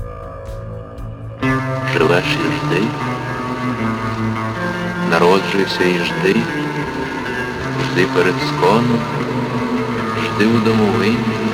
Живеш і жди, народжуйся і жди, жди перед сконом, жди у домовині.